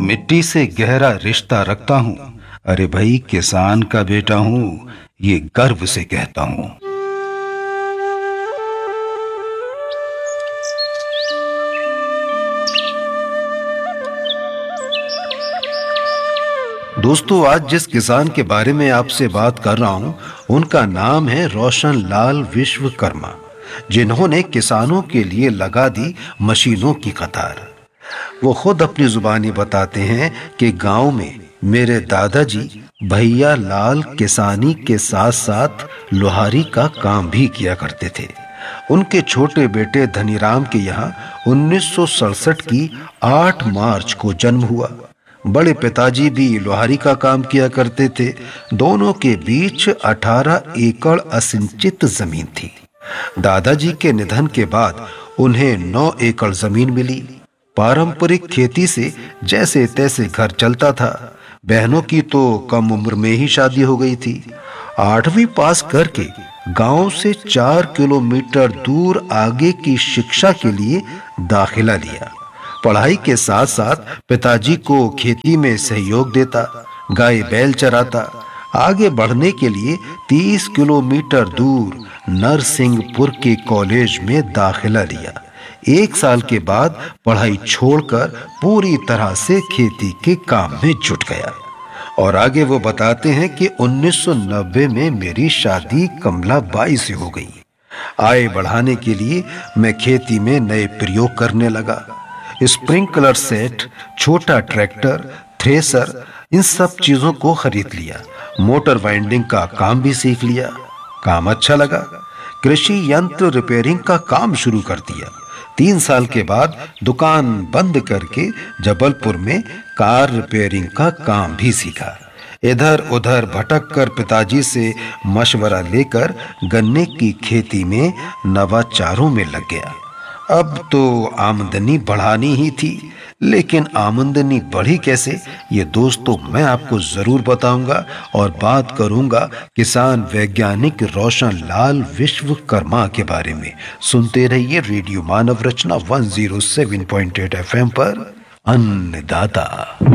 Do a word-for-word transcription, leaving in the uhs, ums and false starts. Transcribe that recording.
मिट्टी से गहरा रिश्ता रखता हूँ। अरे भाई, किसान का बेटा हूँ, ये गर्व से कहता हूँ। दोस्तों, आज जिस किसान के बारे में आपसे बात कर रहा हूं, उनका नाम है रोशन लाल विश्वकर्मा, जिन्होंने किसानों के लिए लगा दी मशीनों की कतार। वो खुद अपनी जुबानी बताते हैं कि गांव में मेरे दादाजी भैया लाल किसानी के साथ साथ लोहारी का काम भी किया करते थे। उनके छोटे बेटे धनीराम के यहाँ उन्नीस सौ सड़सठ की आठ मार्च को जन्म हुआ। बड़े पिताजी भी लोहारी का काम किया करते थे। दोनों के बीच अठारह एकड़ असिंचित जमीन थी। दादाजी के निधन के बाद उन्हें नौ एकड़ जमीन मिली। पारंपरिक खेती से जैसे तैसे घर चलता था। बहनों की तो कम उम्र में ही शादी हो गई थी। आठवीं पास करके गांव से चार किलोमीटर दूर आगे की शिक्षा के लिए दाखिला लिया। पढ़ाई के साथ साथ पिताजी को खेती में सहयोग देता, गाय बैल चराता। आगे बढ़ने के लिए तीस किलोमीटर दूर नरसिंहपुर के कॉलेज में दाखिला लिया। एक साल के बाद पढ़ाई छोड़कर पूरी तरह से खेती के काम में जुट गया। और आगे वो बताते हैं कि उन्नीस सौ नब्बे में मेरी शादी कमला बाई से हो गई। आय बढ़ाने के लिए मैं खेती में नए प्रयोग करने लगा। स्प्रिंकलर सेट, छोटा ट्रैक्टर, थ्रेसर, इन सब चीजों को खरीद लिया। मोटर वाइंडिंग का काम भी सीख लिया। काम अच्छा लगा। कृषि यंत्र रिपेयरिंग का काम शुरू कर दिया। तीन साल के बाद दुकान बंद करके जबलपुर में कार रिपेयरिंग का काम भी सीखा। इधर उधर भटक कर पिताजी से मशवरा लेकर गन्ने की खेती में नवाचारों में लग गया। अब तो आमदनी बढ़ानी ही थी, लेकिन आमदनी बढ़ी कैसे, ये दोस्तों मैं आपको जरूर बताऊंगा और बात करूंगा किसान वैज्ञानिक रोशन लाल विश्वकर्मा के बारे में। सुनते रहिए रेडियो मानव रचना एक सौ सात पॉइंट आठ एफ एम पर, अन्नदाता।